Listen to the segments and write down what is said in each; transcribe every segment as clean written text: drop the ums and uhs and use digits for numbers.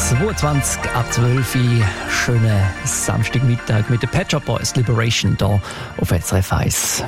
22 ab 12 Uhr. Schönen Samstagmittag mit den Pet Shop Boys Liberation hier auf SRF 1.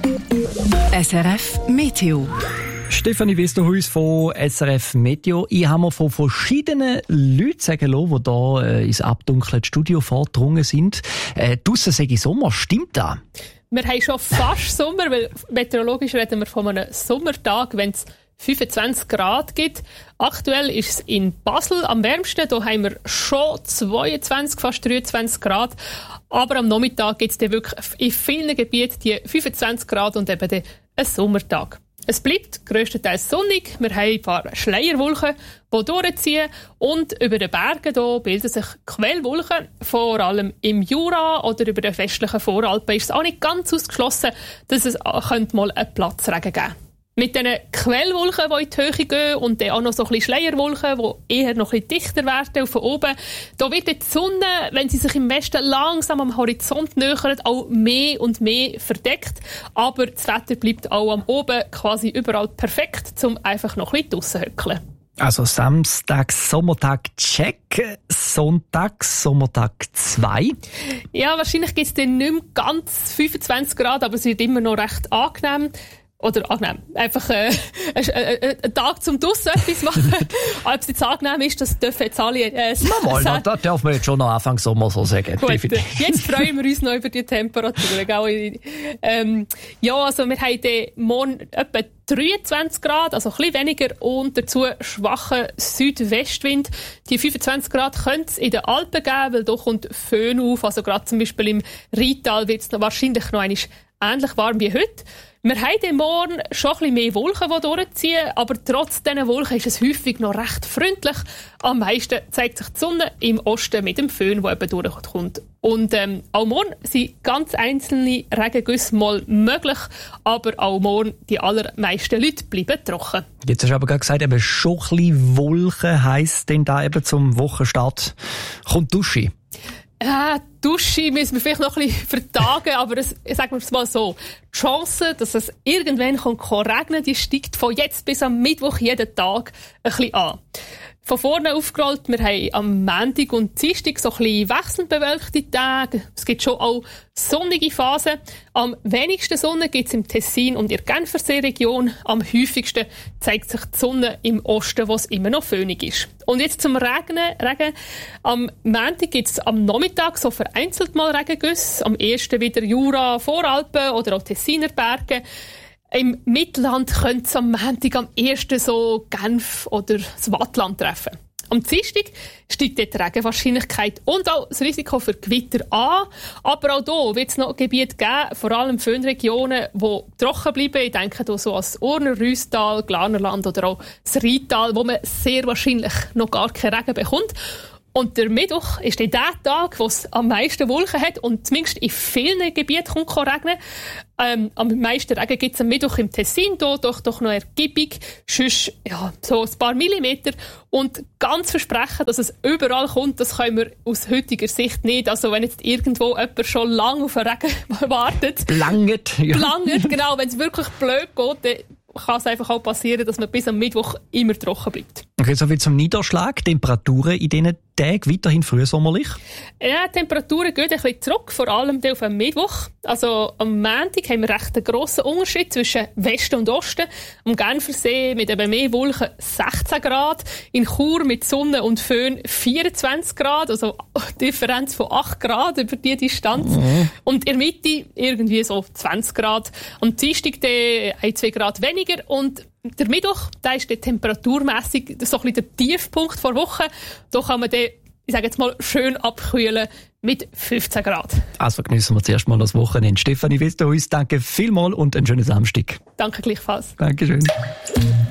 SRF Meteo. Stefanie Westerhuis von SRF Meteo. Ich habe mir von verschiedenen Leuten sagen lassen, die hier ins abdunkelte Studio vorgedrungen sind. Draussen sage ich Sommer. Stimmt das? Wir haben schon fast Sommer, weil meteorologisch reden wir von einem Sommertag, wenn es 25 Grad gibt. Aktuell ist es in Basel am wärmsten. Da haben wir schon 22, fast 23 Grad. Aber am Nachmittag gibt es dann wirklich in vielen Gebieten die 25 Grad und eben dann ein Sommertag. Es bleibt grösstenteils sonnig. Wir haben ein paar Schleierwolken, die durchziehen. Und über den Bergen hier bilden sich Quellwolken. Vor allem im Jura oder über den westlichen Voralpen ist es auch nicht ganz ausgeschlossen, dass es mal einen Platzregen geben könnte. Mit diesen Quellwolken, die in die Höhe gehen und dann auch noch so ein bisschen Schleierwolken, die eher noch ein bisschen dichter werden von oben, da wird die Sonne, wenn sie sich im Westen langsam am Horizont nähert, auch mehr und mehr verdeckt. Aber das Wetter bleibt auch am Oben quasi überall perfekt, um einfach noch ein bisschen draussen zu hückeln. Also Samstag, Sommertag, check. Sonntag, Sommertag 2. Ja, wahrscheinlich gibt es dann nicht mehr ganz 25 Grad, aber es wird immer noch recht angenehm. Oder angenehm. Einfach ein Tag zum draussen etwas machen. Ob es jetzt angenehm ist, das dürfen jetzt alle sagen. Das darf man jetzt schon noch Anfang Sommer so sagen. Gut, jetzt freuen wir uns noch über die Temperaturen. Ja, also wir haben morgen etwa 23 Grad, also ein bisschen weniger und dazu schwachen Südwestwind. Die 25 Grad könnte es in den Alpen geben, weil da kommt Föhn auf. Also gerade zum Beispiel im Rheintal wird es wahrscheinlich noch einmal ähnlich warm wie heute. Wir haben morgen schon ein bisschen mehr Wolken, die durchziehen, aber trotz diesen Wolken ist es häufig noch recht freundlich. Am meisten zeigt sich die Sonne im Osten mit dem Föhn, der eben durchkommt. Und auch morgen sind ganz einzelne Regengüsse mal möglich, aber auch morgen die allermeisten Leute bleiben trocken. Jetzt hast du aber gerade gesagt, eben schon ein bisschen Wolken heisst denn da eben zum Wochenstart kommt Dusche. Ja, Dusche müssen wir vielleicht noch ein bisschen vertagen, aber sagen wir es mal so. Die Chance, dass es irgendwann regnen kann, die steigt von jetzt bis am Mittwoch jeden Tag ein bisschen an. Von vorne aufgerollt, wir haben am Montag und Dienstag so ein bisschen wechselnd bewölkte Tage. Es gibt schon auch sonnige Phasen. Am wenigsten Sonne gibt es im Tessin und in der Genfersee-Region. Am häufigsten zeigt sich die Sonne im Osten, wo es immer noch föhnig ist. Und jetzt zum Regen. Am Montag gibt es am Nachmittag so vereinzelt mal Regengüsse. Am ersten wieder Jura, Voralpen oder auch Tessiner Berge. Im Mittelland könnte es am Montag am ersten so Genf oder das Waadtland treffen. Am Dienstag steigt die Regenwahrscheinlichkeit und auch das Risiko für Gewitter an. Aber auch hier wird es noch Gebiete geben, vor allem Föhnregionen, die trocken bleiben. Ich denke hier so an das Urner Rüstal, Glarnerland oder auch das Rheintal, wo man sehr wahrscheinlich noch gar keinen Regen bekommt. Und der Mittwoch ist dann der Tag, wo es am meisten Wolken hat und zumindest in vielen Gebieten kann regnen. Am meisten Regen gibt es am Mittwoch im Tessin, doch noch ergiebig, sonst ja, so ein paar Millimeter. Und ganz versprechen, dass es überall kommt, das können wir aus heutiger Sicht nicht. Also wenn jetzt irgendwo jemand schon lange auf den Regen wartet. Langet, ja. Langet, genau. Wenn es wirklich blöd geht, dann kann es einfach auch passieren, dass man bis am Mittwoch immer trocken bleibt. Okay, so viel zum Niederschlag. Temperaturen in diesen Tagen weiterhin frühsommerlich? Ja, die Temperaturen gehen ein bisschen zurück, vor allem auf den Mittwoch. Also am Montag haben wir recht einen grossen Unterschied zwischen Westen und Osten. Am Genfersee mit eben mehr Wolken 16 Grad, in Chur mit Sonne und Föhn 24 Grad, also eine Differenz von 8 Grad über die Distanz. Und in der Mitte irgendwie so 20 Grad. Am Dienstag 1-2 Grad weniger und der Mittwoch, da ist der temperaturmässig so ein bisschen der Tiefpunkt vor Woche. Da kann man den, ich sage jetzt mal, schön abkühlen mit 15 Grad. Also geniessen wir zuerst mal das Wochenende. Stefanie Westerhuis, danke vielmals und einen schönen Samstag. Danke gleichfalls. Dankeschön.